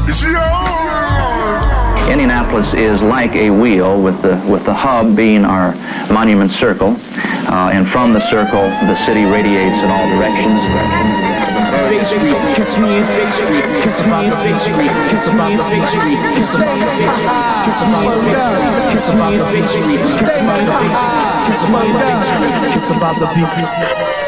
Indianapolis is like a wheel with the hub being our Monument Circle, and from the circle the city radiates in all directions. State Street, catch me in State Street, catch me in State Street, catch me in State Street, catch me in State Street, catch me in State Street, catch me in State Street, catch me in State Street, catch me in State Street, catch about the beat.